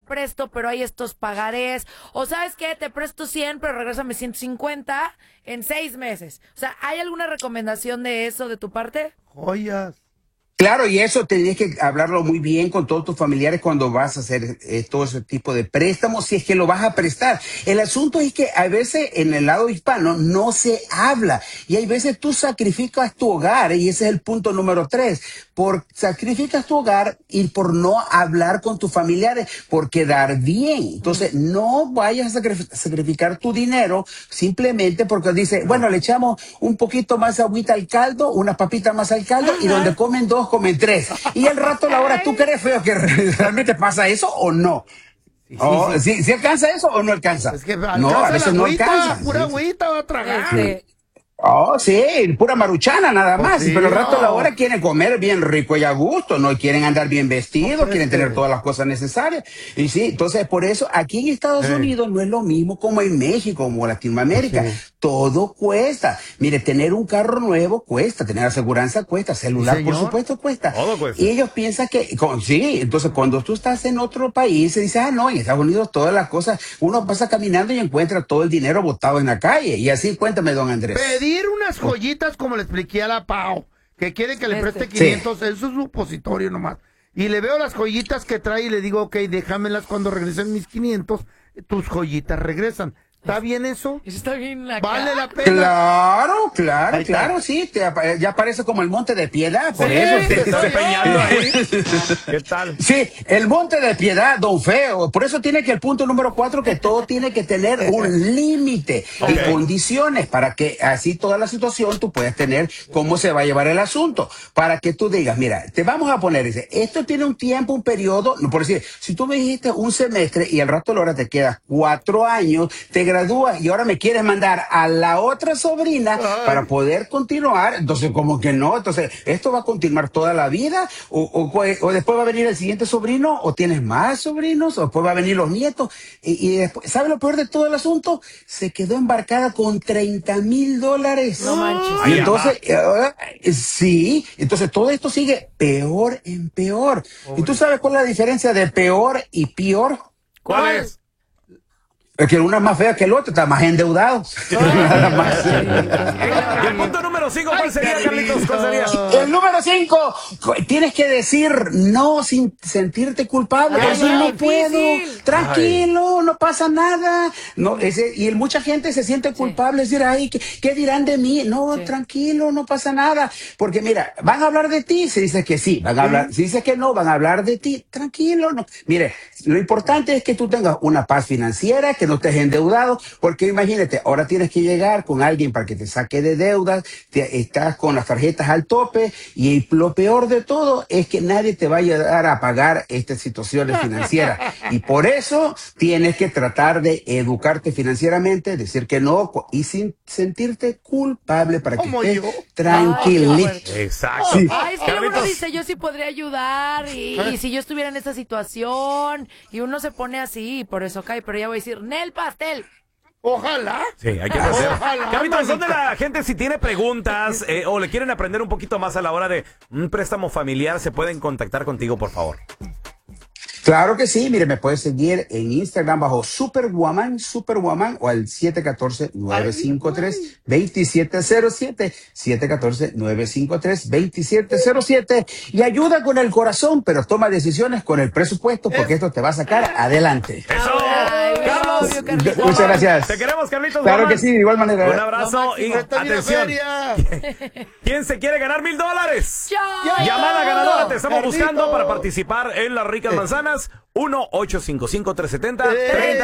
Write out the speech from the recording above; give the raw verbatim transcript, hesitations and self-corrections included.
presto, pero hay estos pagarés. O ¿sabes qué? Te presto cien, pero regrésame ciento cincuenta en seis meses. O sea, ¿hay alguna recomendación de eso de tu parte? Joyas. Claro, y eso tienes que hablarlo muy bien con todos tus familiares cuando vas a hacer eh, todo ese tipo de préstamos, si es que lo vas a prestar. El asunto es que a veces en el lado hispano no se habla y hay veces tú sacrificas tu hogar y ese es el punto número tres. Por sacrificas tu hogar y por no hablar con tus familiares, por quedar bien. Entonces, no vayas a sacrif- sacrificar tu dinero simplemente porque dice, bueno, le echamos un poquito más agüita al caldo, unas papitas más al caldo y donde comen dos, comen tres. Y al rato, la hora, ¿tú crees feo que realmente pasa eso o no? Sí, Oh, sí. ¿sí, sí alcanza eso o no alcanza? Es que No, a veces no agüita, alcanza. pura Sí, sí. agüita va a tragar. Este, Oh, sí, pura maruchana nada Pues más. sí, Pero al rato no. la hora quieren comer bien rico y a gusto, no quieren andar bien vestidos, No, pero quieren es que- tener todas las cosas necesarias. Y sí, entonces por eso aquí en Estados Eh. Unidos no es lo mismo como en México, como Latinoamérica. Sí. Todo cuesta. Mire, tener un carro nuevo cuesta, tener aseguranza cuesta, celular Sí, por señor. supuesto cuesta. Todo cuesta. Y ellos piensan que, con- sí, entonces cuando tú estás en otro país, se dice, ah, no, en Estados Unidos todas las cosas, uno pasa caminando y encuentra todo el dinero botado en la calle. Y así, cuéntame, don Andrés. Pedir unas joyitas como le expliqué a la Pau, que quiere que le Este. preste quinientos, eso es supositorio nomás. Y le veo las joyitas que trae y le digo, ok, déjamelas cuando regresen mis quinientos, tus joyitas regresan. ¿Está bien eso? Eso está bien acá. ¿Vale la pena? Claro, claro, Ahí está. claro, sí, te apa- ya parece como el Monte de Piedad, por Sí, eso. te te- estoy te- Peñando ahí. ¿Qué tal? Sí, el Monte de Piedad, don Feo. Por eso tiene que el punto número cuatro, que todo tiene que tener un límite y Ok. condiciones para que así toda la situación tú puedas tener cómo se va a llevar el asunto. Para que tú digas, mira, te vamos a poner, dice, esto tiene un tiempo, un periodo, no, por decir, si tú me dijiste un semestre y al rato de la hora te quedas cuatro años, te gradúas y ahora me quieres mandar a la otra sobrina Ay. para poder continuar, entonces como que no, entonces esto va a continuar toda la vida o, o, o después va a venir el siguiente sobrino o tienes más sobrinos o después va a venir los nietos y, y después, ¿sabe lo peor de todo el asunto? Se quedó embarcada con treinta mil dólares. No manches. Y Ay, entonces, eh, sí, entonces todo esto sigue peor en peor. ¿Y tú sabes cuál es la diferencia de peor y peor? ¿Cuál es? Es que uno es más feo que el otro, está más endeudado. Nada más. Y el punto número cinco, ¿cuál sería, Carlitos? ¿Cuál sería? El número cinco, tienes que decir no sin sentirte culpable. Ay, Decir, qué no difícil. puedo, tranquilo, no pasa nada. No, ese, y el- mucha gente se siente culpable, decir, ay, ¿qué, qué dirán de mí? No, Sí. tranquilo, no pasa nada. Porque mira, van a hablar de ti, si dices que sí, van a hablar, si dices que no, van a hablar de ti, tranquilo. No. Mire, lo importante es que tú tengas una paz financiera, que no estés endeudado, porque imagínate, ahora tienes que llegar con alguien para que te saque de deudas, te, estás con las tarjetas al tope y lo peor de todo es que nadie te va a ayudar a pagar estas situaciones financieras y por eso tienes que tratar de educarte financieramente, decir que no y sin sentirte culpable para que Como estés yo. tranquilito. Exacto. Sí. Ay, es que uno Carlitos. dice, yo sí podría ayudar y, y si yo estuviera en esta situación y uno se pone así y por eso cae, pero ya voy a decir, Nel pastel. Ojalá. Sí, hay que hacer. Ojalá, Carlitos, ¿dónde manita. la gente, si tiene preguntas eh, o le quieren aprender un poquito más a la hora de un préstamo familiar, se pueden contactar contigo, por favor? Claro que sí, mire, me puedes seguir en Instagram bajo Superwoman, Superwoman o al siete uno cuatro, nueve cinco tres, dos siete cero siete, siete uno cuatro, nueve cinco tres, dos siete cero siete y ayuda con el corazón, pero toma decisiones con el presupuesto porque esto te va a sacar adelante. ¡Eso! Ay, ¡Carlos! obvio, Carlitos. Muchas gracias. Te queremos, Carlitos. Claro Guamán. que sí, de igual manera. Un abrazo y Esta viene atención. feria. ¿Quién se quiere ganar mil dólares? Yo. Llamada ganadora, te estamos Carlitos. buscando para participar en las ricas manzanas. uno ocho cinco cinco tres siete cero Eh. tres